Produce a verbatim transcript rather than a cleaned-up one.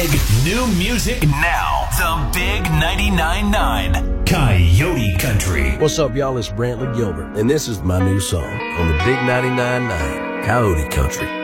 big new music now. The Big ninety-nine point nine Coyote Country. What's up, y'all? It's Brantley Gilbert, and this is my new song on the Big ninety-nine point nine Coyote Country.